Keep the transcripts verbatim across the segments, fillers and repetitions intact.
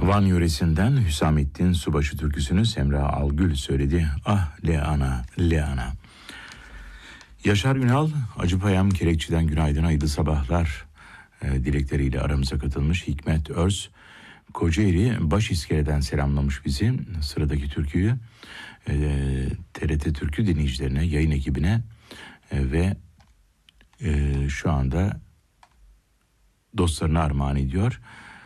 Van yöresinden Hüsamettin Subaşı türküsünü Semra Algül söyledi. Ah Leana, Leana. Yaşar Ünal, Acıpayam Kerekçi'den günaydın, hayırlı sabahlar e, dilekleriyle aramıza katılmış. Hikmet Öz, Kocaeli Başiskele'den selamlamış bizi. Sıradaki türküyü e, T R T Türkü dinleyicilerine, yayın ekibine e, ve e, şu anda dostlarına armağan ediyor.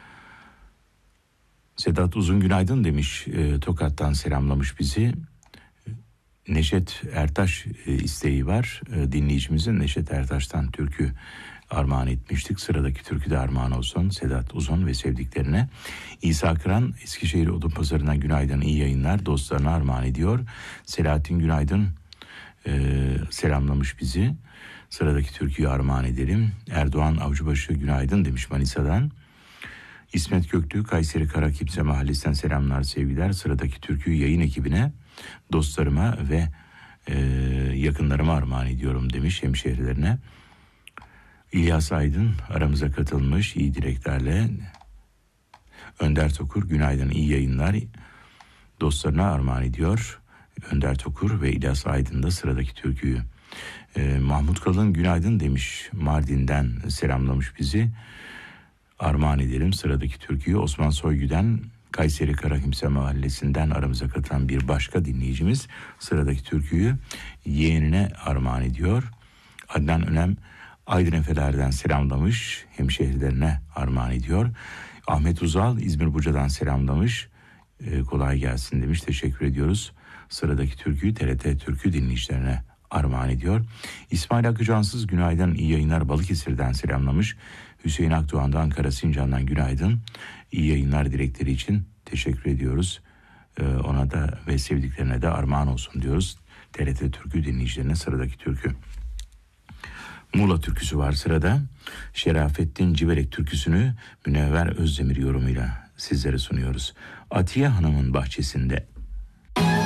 Sedat Uzun günaydın demiş, e, Tokat'tan selamlamış bizi. Neşet Ertaş e, isteği var. E, dinleyicimizin Neşet Ertaş'tan türkü armağan etmiştik. Sıradaki türkü de armağan olsun Sedat Uzun ve sevdiklerine. İsa Kıran Eskişehir Odunpazarı'ndan günaydın, iyi yayınlar, dostlarına armağan ediyor. Selahattin günaydın e, selamlamış bizi. Sıradaki türküyü armağan edelim. Erdoğan Avcıbaşı günaydın demiş Manisa'dan. İsmet Göktü Kayseri Karakipse Mahallesi'nden selamlar, sevgiler. Sıradaki türküyü yayın ekibine, dostlarıma ve e, yakınlarıma armağan ediyorum demiş, hemşehrilerine. İlyas Aydın aramıza katılmış iyi dileklerle. Önder Tokur günaydın, iyi yayınlar, dostlarına armağan ediyor. Önder Tokur ve İlyas Aydın da sıradaki türküyü. E, Mahmut Kalın günaydın demiş, Mardin'den selamlamış bizi. Armağan edelim sıradaki türküyü. Osman Soygü'den Kayseri Karakimse Mahallesi'nden aramıza katılan bir başka dinleyicimiz sıradaki türküyü yeğenine armağan ediyor. Adnan Önem Aydın Efeler'den selamlamış, hemşehrilerine armağan ediyor. Ahmet Uzal İzmir Buca'dan selamlamış, e, kolay gelsin demiş, teşekkür ediyoruz. Sıradaki türküyü T R T Türkü dinleyicilerine armağan ediyor. İsmail Akıcansız günaydın, iyi yayınlar, Balıkesir'den selamlamış. Hüseyin Akdoğan da Ankara Sincan'dan günaydın, iyi yayınlar dilekleri için teşekkür ediyoruz. Ee, ona da ve sevdiklerine de armağan olsun diyoruz. T R T Türkü dinleyicilerine sıradaki türkü. Muğla türküsü var sırada. Şerafettin Civelek türküsünü Münevver Özdemir yorumuyla sizlere sunuyoruz. Atiye Hanım'ın bahçesinde.